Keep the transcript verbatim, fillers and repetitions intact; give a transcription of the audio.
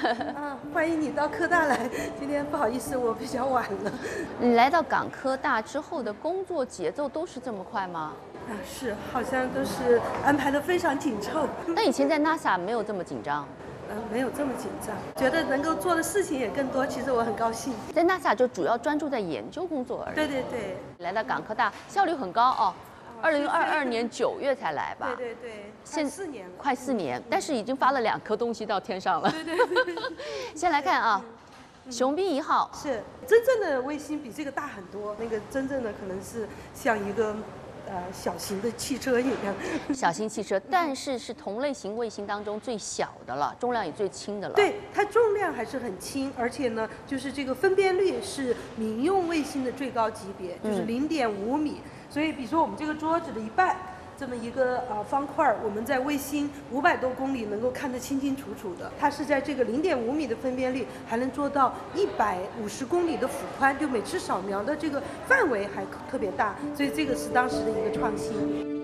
啊，欢迎你到科大来。今天不好意思，我比较晚了。 你来到港科大之后的工作节奏都是这么快吗？ 啊，是，好像都是安排的非常紧凑。 那以前在 NASA 没有这么紧张？ 嗯，没有这么紧张，觉得能够做的事情也更多，其实我很高兴。 在 NASA 就主要专注在研究工作而已。 对对对。 来到港科大，效率很高哦。二零二二年九月才来吧？ 对对对， 现四年了， 快四年，但是已经发了两颗东西到天上了。 对对对。 先来看啊，雄兵一号是真正的卫星比这个大很多，那个真正的可能是像一个呃小型的汽车一样。 小型汽车，但是是同类型卫星当中最小的了，重量也最轻的了。 对，它重量还是很轻，而且呢，就是这个分辨率是民用卫星的最高级别，就是零点五米。所以，比如说我们这个桌子的一半，这么一个呃方块，我们在卫星五百多公里能够看得清清楚楚的。它是在这个零点五米的分辨率，还能做到一百五十公里的幅宽，就每次扫描的这个范围还特别大，所以这个是当时的一个创新。